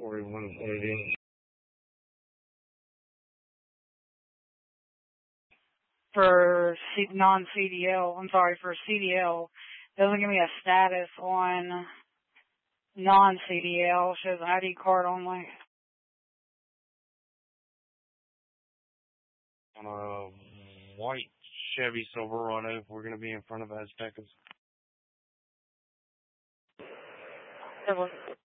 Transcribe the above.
or what it is. For non-CDL, I'm sorry, for CDL, it doesn't give me a status on non-CDL. It shows ID card only. On a white Chevy Silverado, we're going to be in front of Aztecas.